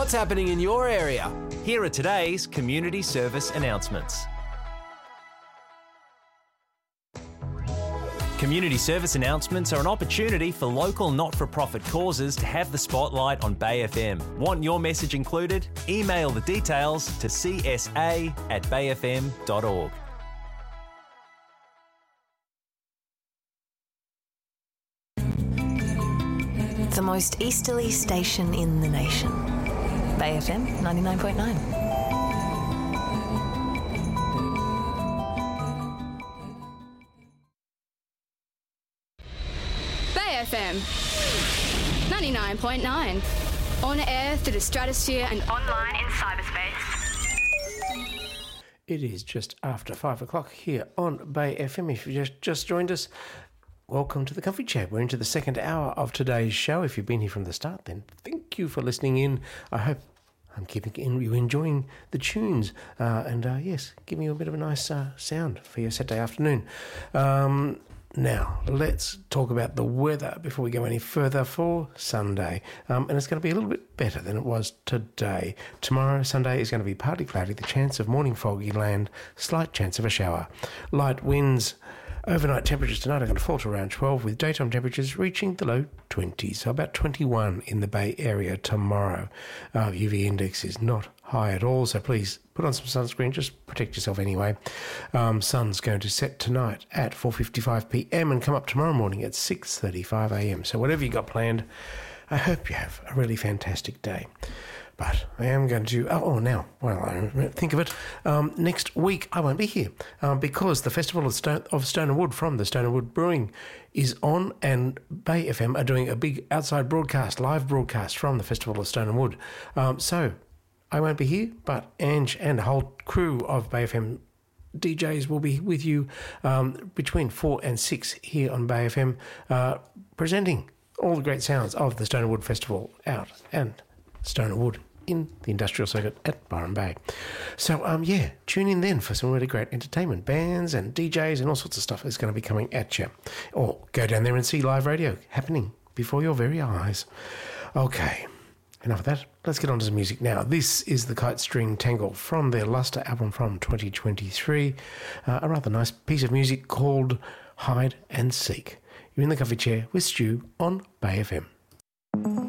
What's happening in your area? Here are today's community service announcements. Community service announcements are an opportunity for local not-for-profit causes to have the spotlight on Bay FM. Want your message included? Email the details to csa@bayfm.org. The most easterly station in the nation. Bay FM 99.9. Bay FM 99.9. On air through the stratosphere and online in cyberspace. It is just after 5 o'clock here on Bay FM. If you just joined us, welcome to the Comfy Chat. We're into the second hour of today's show. If you've been here from the start, then thank you for listening in. I hope I'm keeping you enjoying the tunes and yes, giving you a bit of a nice sound for your Saturday afternoon. Now, let's talk about the weather before we go any further for Sunday. And it's going to be a little bit better than it was today. Tomorrow, Sunday, is going to be partly cloudy, the chance of morning foggy land, slight chance of a shower. Light winds. Overnight temperatures tonight are going to fall to around 12, with daytime temperatures reaching the low 20s, so about 21 in the Bay Area tomorrow. UV index is not high at all, so please put on some sunscreen, just protect yourself anyway. Sun's going to set tonight at 4:55 p.m. and come up tomorrow morning at 6:35 a.m. So whatever you got planned, I hope you have a really fantastic day. But I am going to, now, well, I think of it, next week I won't be here because the Festival of Stone and Wood from the Stone and Wood Brewing is on, and Bay FM are doing a big outside broadcast, live broadcast from the Festival of Stone and Wood. So I won't be here, but Ange and the whole crew of Bay FM DJs will be with you between 4 and 6 here on Bay FM, presenting all the great sounds of the Stone and Wood Festival out and Stone and Wood in the industrial circuit at Byron Bay. So, tune in then for some really great entertainment. Bands and DJs and all sorts of stuff is going to be coming at you. Or go down there and see live radio happening before your very eyes. Okay, enough of that. Let's get on to some music now. This is the Kite String Tangle from their Luster album from 2023. A rather nice piece of music called Hide and Seek. You're in the Coffee Chair with Stu on Bay FM.